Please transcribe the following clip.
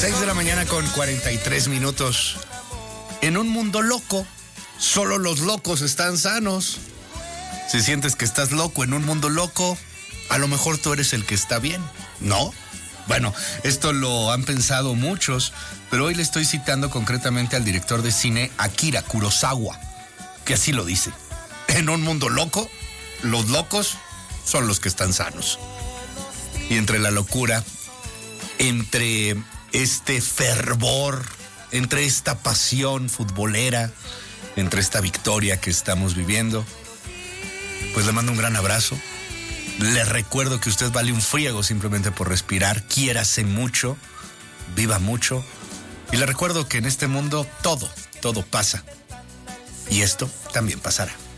6 de la mañana con 43 minutos. En un mundo loco, solo los locos están sanos. Si sientes que estás loco en un mundo loco, a lo mejor tú eres el que está bien, ¿no? Bueno, esto lo han pensado muchos, pero hoy le estoy citando concretamente al director de cine Akira Kurosawa, que así lo dice. En un mundo loco, los locos son los que están sanos. Y entre la locura, entre este fervor, entre esta pasión futbolera, entre esta victoria que estamos viviendo, pues le mando un gran abrazo. Le recuerdo que usted vale un friego simplemente por respirar. Quiérase mucho, viva mucho. Y le recuerdo que en este mundo todo pasa. Y esto también pasará.